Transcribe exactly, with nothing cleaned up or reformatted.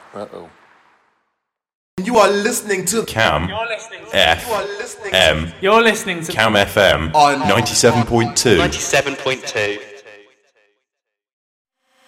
Uh-oh. You are listening to Cam You're listening to F You are listening M You're listening to Cam F M on ninety-seven point two. ninety-seven point two.